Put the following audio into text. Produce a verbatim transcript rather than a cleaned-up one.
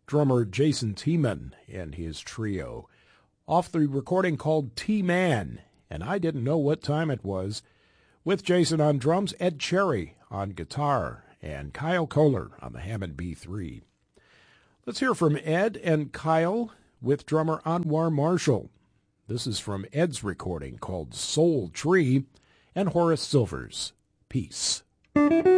drummer Jason Tiemann and his trio, off the recording called T-Man, and I didn't know what time it was, with Jason on drums, Ed Cherry on guitar, and Kyle Kohler on the Hammond B three. Let's hear from Ed and Kyle with drummer Anwar Marshall. This is from Ed's recording called Soul Tree and Horace Silver's Peace.